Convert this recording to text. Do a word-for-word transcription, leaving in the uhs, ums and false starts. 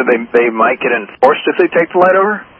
they they might get enforced if they take the light over?